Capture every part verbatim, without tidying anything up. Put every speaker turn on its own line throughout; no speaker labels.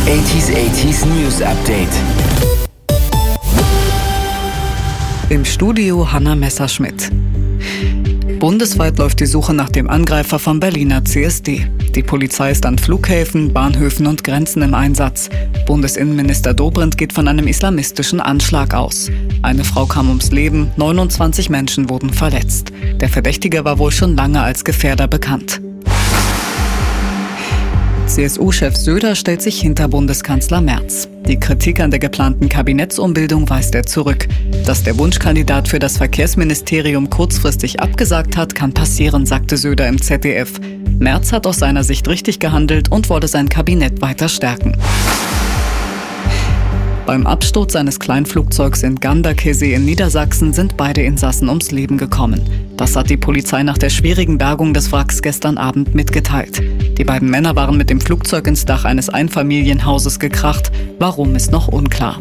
achtziger achtziger News Update.
Im Studio Hanna Messerschmidt. Bundesweit läuft die Suche nach dem Angreifer vom Berliner C S D. Die Polizei ist an Flughäfen, Bahnhöfen und Grenzen im Einsatz. Bundesinnenminister Dobrindt geht von einem islamistischen Anschlag aus. Eine Frau kam ums Leben, neunundzwanzig Menschen wurden verletzt. Der Verdächtige war wohl schon lange als Gefährder bekannt. C S U-Chef Söder stellt sich hinter Bundeskanzler Merz. Die Kritik an der geplanten Kabinettsumbildung weist er zurück. Dass der Wunschkandidat für das Verkehrsministerium kurzfristig abgesagt hat, kann passieren, sagte Söder im Z D F. Merz hat aus seiner Sicht richtig gehandelt und wolle sein Kabinett weiter stärken. Beim Absturz eines Kleinflugzeugs in Ganderkesee in Niedersachsen sind beide Insassen ums Leben gekommen. Das hat die Polizei nach der schwierigen Bergung des Wracks gestern Abend mitgeteilt. Die beiden Männer waren mit dem Flugzeug ins Dach eines Einfamilienhauses gekracht. Warum, ist noch unklar.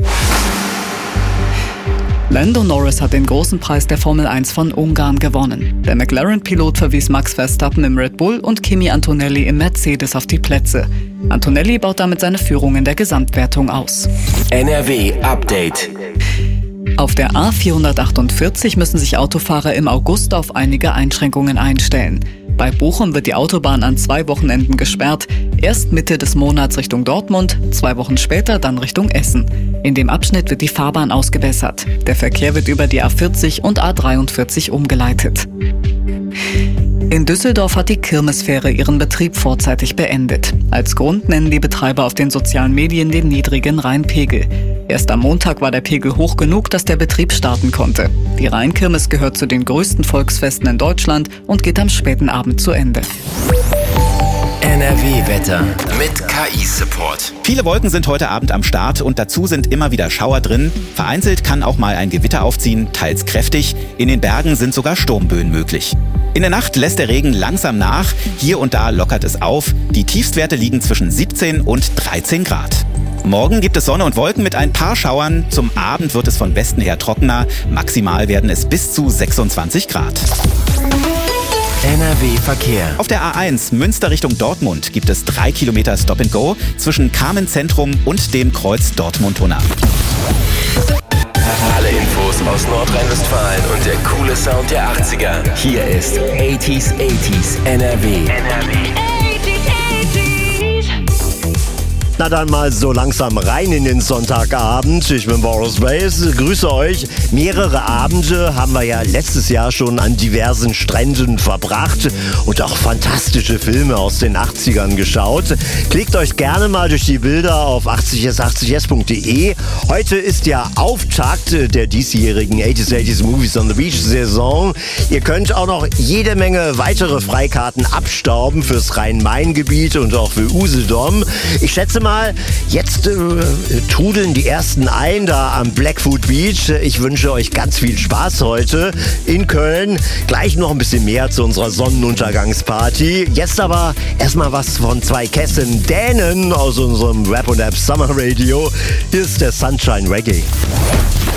Lando Norris hat den großen Preis der Formel eins von Ungarn gewonnen. Der McLaren-Pilot verwies Max Verstappen im Red Bull und Kimi Antonelli im Mercedes auf die Plätze. Antonelli baut damit seine Führung in der Gesamtwertung aus.
N R W Update.
Auf der A vierhundertachtundvierzig müssen sich Autofahrer im August auf einige Einschränkungen einstellen. Bei Bochum wird die Autobahn an zwei Wochenenden gesperrt. Erst Mitte des Monats Richtung Dortmund, zwei Wochen später dann Richtung Essen. In dem Abschnitt wird die Fahrbahn ausgebessert. Der Verkehr wird über die A vierzig und A dreiundvierzig umgeleitet. In Düsseldorf hat die Kirmesfähre ihren Betrieb vorzeitig beendet. Als Grund nennen die Betreiber auf den sozialen Medien den niedrigen Rheinpegel. Erst am Montag war der Pegel hoch genug, dass der Betrieb starten konnte. Die Rheinkirmes gehört zu den größten Volksfesten in Deutschland und geht am späten Abend zu Ende.
N R W-Wetter mit K I-Support.
Viele Wolken sind heute Abend am Start und dazu sind immer wieder Schauer drin. Vereinzelt kann auch mal ein Gewitter aufziehen, teils kräftig. In den Bergen sind sogar Sturmböen möglich. In der Nacht lässt der Regen langsam nach. Hier und da lockert es auf. Die Tiefstwerte liegen zwischen siebzehn und dreizehn Grad. Morgen gibt es Sonne und Wolken mit ein paar Schauern. Zum Abend wird es von Westen her trockener. Maximal werden es bis zu sechsundzwanzig Grad.
N R W-Verkehr.
Auf der A eins Münster Richtung Dortmund gibt es drei Kilometer Stop and Go zwischen Carmen-Zentrum und dem Kreuz Dortmund-Unna.
Alle Infos aus Nordrhein-Westfalen und der coole Sound der achtziger. Hier ist achtziger achtziger N R W. N R W.
Na dann mal so langsam rein in den Sonntagabend. Ich bin Boris Bass, grüße euch. Mehrere Abende haben wir ja letztes Jahr schon an diversen Stränden verbracht und auch fantastische Filme aus den achtzigern geschaut. Klickt euch gerne mal durch die Bilder auf achtzig s achtzig s punkt de. Heute ist ja Auftakt der diesjährigen achtziger achtziger Movies on the Beach Saison. Ihr könnt auch noch jede Menge weitere Freikarten abstauben fürs Rhein-Main-Gebiet und auch für Usedom. Ich schätze mal, jetzt äh, trudeln die ersten ein da am Blackfoot Beach. Ich wünsche euch ganz viel Spaß heute in Köln. Gleich noch ein bisschen mehr zu unserer Sonnenuntergangsparty. Jetzt aber erstmal was von zwei Kessen Dänen aus unserem Rap und App Summer Radio. Hier ist der Sunshine Reggae.